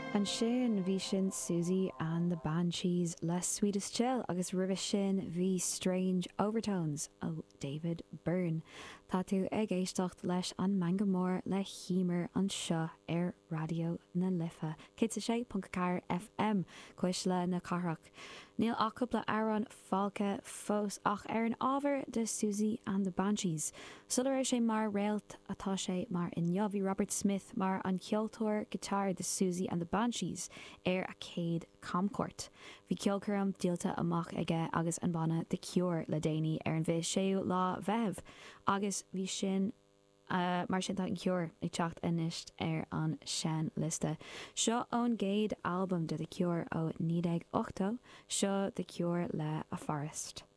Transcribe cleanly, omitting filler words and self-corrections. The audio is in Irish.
An sin bhí sin Susie and the Banshees le Sweetest Chill agus rubis sin bhí Strange Overtones ó David Byrne. Tá tú ag éisteacht leis an mangamór le chimer an seo ar radio na Lifa. Cé sé .4 FM chuis le na carach. Níl acu le Aaron Falke fós ach ar an ábhar de Susie and the Banshees. Sular sé mar réalt atá sé mar in Bhí Robert Smith mar an ceoltóir guitar de Susie and the Banshees ar a céad camcuairt. Bhí ceolcuram díalta amach aige agus an bana de Cure le déanaí ar an bheith séú lá bheith agus bhí sin mar sin an Cure ag teacht inist ar an sean liste. Seo ón géad album de The Cure ó 1980, seo The Cure le A Forest.